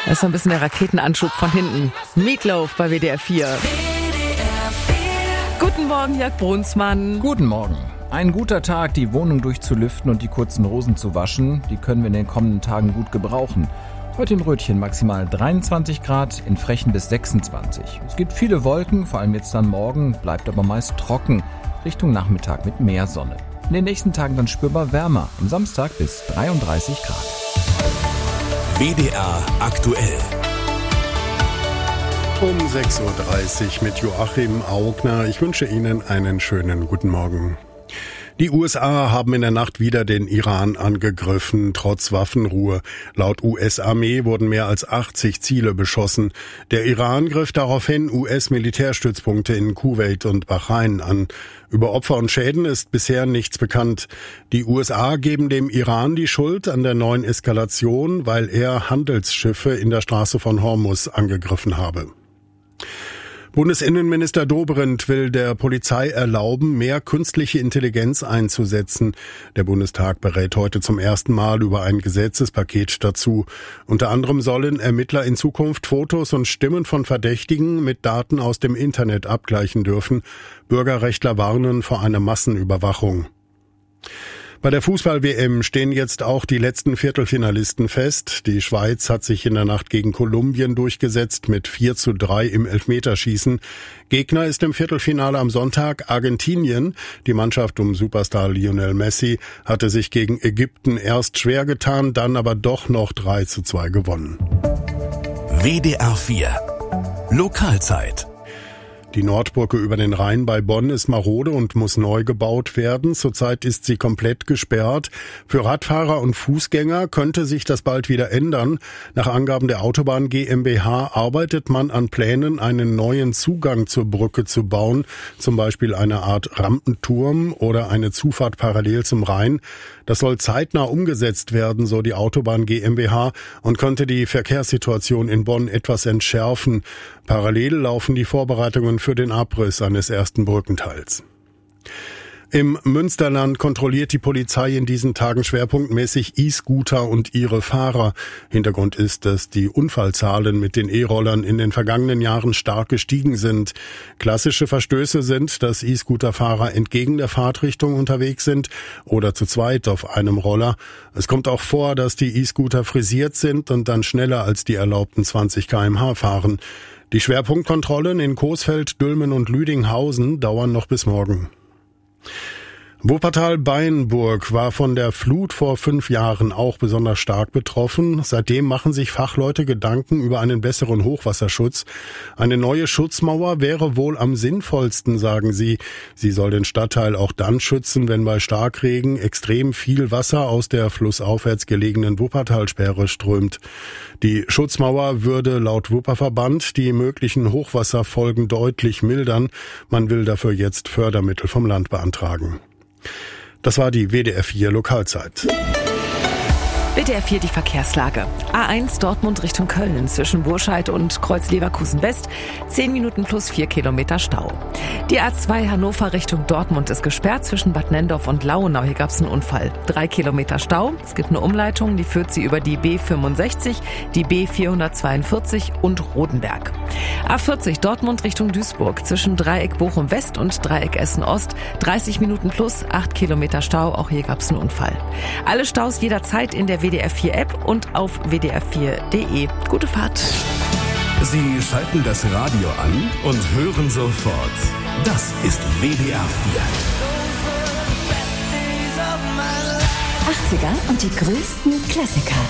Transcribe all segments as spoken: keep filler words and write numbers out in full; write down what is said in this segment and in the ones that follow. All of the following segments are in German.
Das ist so ein bisschen der Raketenanschub von hinten. Meatloaf bei W D R vier. Guten Morgen, Jörg Brunsmann. Guten Morgen. Ein guter Tag, die Wohnung durchzulüften und die kurzen Rosen zu waschen. Die können wir in den kommenden Tagen gut gebrauchen. Heute in Rötchen maximal dreiundzwanzig Grad, in Frechen bis sechsundzwanzig. Es gibt viele Wolken, vor allem jetzt dann morgen, bleibt aber meist trocken. Richtung Nachmittag mit mehr Sonne. In den nächsten Tagen dann spürbar wärmer. Am Samstag bis dreiunddreißig Grad. W D R aktuell. Um sechs Uhr dreißig mit Joachim Augner. Ich wünsche Ihnen einen schönen guten Morgen. Die U S A haben in der Nacht wieder den Iran angegriffen, trotz Waffenruhe. Laut U S-Armee wurden mehr als achtzig Ziele beschossen. Der Iran griff daraufhin U S-Militärstützpunkte in Kuwait und Bahrain an. Über Opfer und Schäden ist bisher nichts bekannt. Die U S A geben dem Iran die Schuld an der neuen Eskalation, weil er Handelsschiffe in der Straße von Hormuz angegriffen habe. Bundesinnenminister Dobrindt will der Polizei erlauben, mehr künstliche Intelligenz einzusetzen. Der Bundestag berät heute zum ersten Mal über ein Gesetzespaket dazu. Unter anderem sollen Ermittler in Zukunft Fotos und Stimmen von Verdächtigen mit Daten aus dem Internet abgleichen dürfen. Bürgerrechtler warnen vor einer Massenüberwachung. Bei der Fußball-W M stehen jetzt auch die letzten Viertelfinalisten fest. Die Schweiz hat sich in der Nacht gegen Kolumbien durchgesetzt mit vier zu drei im Elfmeterschießen. Gegner ist im Viertelfinale am Sonntag Argentinien. Die Mannschaft um Superstar Lionel Messi hatte sich gegen Ägypten erst schwer getan, dann aber doch noch drei zu zwei gewonnen. W D R vier Lokalzeit. Die Nordbrücke über den Rhein bei Bonn ist marode und muss neu gebaut werden. Zurzeit ist sie komplett gesperrt. Für Radfahrer und Fußgänger könnte sich das bald wieder ändern. Nach Angaben der Autobahn GmbH arbeitet man an Plänen, einen neuen Zugang zur Brücke zu bauen, zum Beispiel eine Art Rampenturm oder eine Zufahrt parallel zum Rhein. Das soll zeitnah umgesetzt werden, so die Autobahn GmbH, und könnte die Verkehrssituation in Bonn etwas entschärfen. Parallel laufen die Vorbereitungen für den Abriss eines ersten Brückenteils. Im Münsterland kontrolliert die Polizei in diesen Tagen schwerpunktmäßig E-Scooter und ihre Fahrer. Hintergrund ist, dass die Unfallzahlen mit den E-Rollern in den vergangenen Jahren stark gestiegen sind. Klassische Verstöße sind, dass E-Scooter-Fahrer entgegen der Fahrtrichtung unterwegs sind oder zu zweit auf einem Roller. Es kommt auch vor, dass die E-Scooter frisiert sind und dann schneller als die erlaubten zwanzig Kilometer pro Stunde fahren. Die Schwerpunktkontrollen in Coesfeld, Dülmen und Lüdinghausen dauern noch bis morgen. Wuppertal-Beinburg war von der Flut vor fünf Jahren auch besonders stark betroffen. Seitdem machen sich Fachleute Gedanken über einen besseren Hochwasserschutz. Eine neue Schutzmauer wäre wohl am sinnvollsten, sagen sie. Sie soll den Stadtteil auch dann schützen, wenn bei Starkregen extrem viel Wasser aus der flussaufwärts gelegenen Wuppertalsperre strömt. Die Schutzmauer würde laut Wupperverband die möglichen Hochwasserfolgen deutlich mildern. Man will dafür jetzt Fördermittel vom Land beantragen. Das war die W D R vier Lokalzeit. W D R vier die Verkehrslage. A eins Dortmund Richtung Köln zwischen Burscheid und Kreuz Leverkusen West. zehn Minuten plus vier Kilometer Stau. Die A zwei Hannover Richtung Dortmund ist gesperrt zwischen Bad Nenndorf und Lauenau. Hier gab es einen Unfall. drei Kilometer Stau. Es gibt eine Umleitung, die führt sie über die B fünfundsechzig, die B vierhundertzweiundvierzig und Rodenberg. A vierzig Dortmund Richtung Duisburg zwischen Dreieck Bochum West und Dreieck Essen Ost. dreißig Minuten plus acht Kilometer Stau. Auch hier gab es einen Unfall. Alle Staus jederzeit in der W D R vier App und auf w d r vier punkt d e. Gute Fahrt. Sie schalten das Radio an und hören sofort. Das ist W D R vier. achtziger und die größten Klassiker.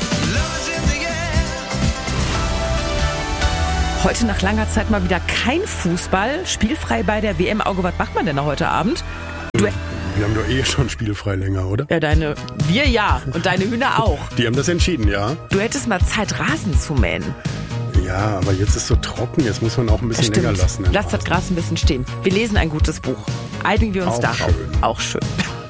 Heute nach langer Zeit mal wieder kein Fußball. Spielfrei bei der W M. Auge, was macht man denn da heute Abend? Du Wir haben doch eh schon spielfrei länger, oder? Ja, deine, wir ja und deine Hühner auch. Die haben das entschieden, ja. Du hättest mal Zeit, Rasen zu mähen. Ja, aber jetzt ist es so trocken, jetzt muss man auch ein bisschen Ja, länger lassen. Lass das Gras ein bisschen stehen. Wir lesen ein gutes Buch. Einigen wir uns Auch darauf. schön. Auch schön.